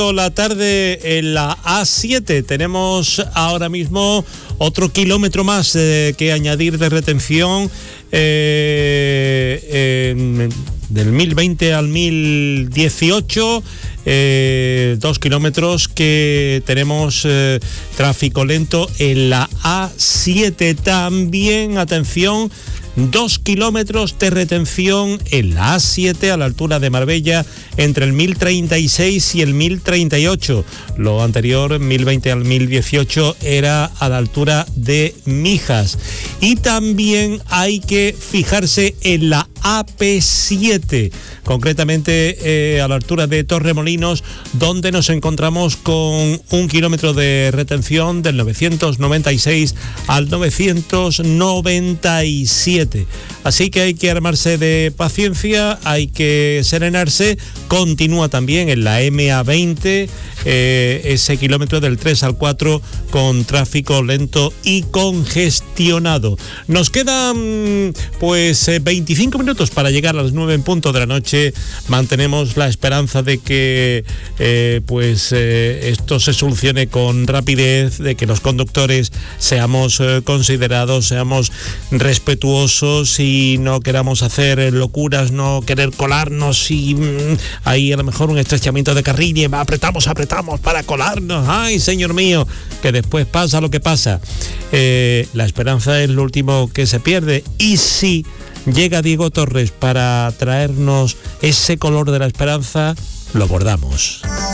La tarde en la A7 tenemos ahora mismo otro kilómetro más que añadir de retención del 1020 al 1018, 2 kilómetros que tenemos tráfico lento en la A7 también. Atención, 2 kilómetros de retención en la A7 a la altura de Marbella entre el 1036 y el 1038. Lo anterior, 1020 al 1018, era a la altura de Mijas. Y también hay que fijarse en la AP7, concretamente a la altura de Torremolinos, donde nos encontramos con 1 kilómetro de retención del 996 al 997. Así que hay que armarse de paciencia, hay que serenarse. Continúa también en la MA20 ese kilómetro del 3 al 4 con tráfico lento y congestionado. Nos quedan 25 minutos para llegar a las 9 en punto de la noche. Mantenemos la esperanza de que esto se solucione con rapidez, de que los conductores seamos considerados, seamos respetuosos y no queramos hacer locuras, no querer colarnos y hay a lo mejor un estrechamiento de carril y apretamos para colarnos. Ay, señor mío, que después pasa lo que pasa. La esperanza es lo último que se pierde, y si llega Diego Torres para traernos ese color de la esperanza, lo bordamos.